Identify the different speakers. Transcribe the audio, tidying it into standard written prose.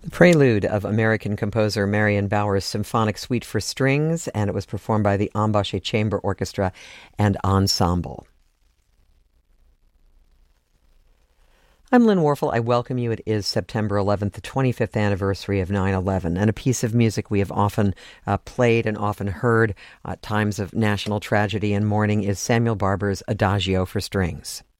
Speaker 1: Prelude of American composer Marion Bauer's Symphonic Suite for Strings, and it was performed by the Ambashe Chamber Orchestra and Ensemble. I'm Lynn Warfel. I welcome you. It is September 11th, the 25th anniversary of 9/11, and a piece of music we have often played and often heard at times of national tragedy and mourning is Samuel Barber's Adagio for Strings.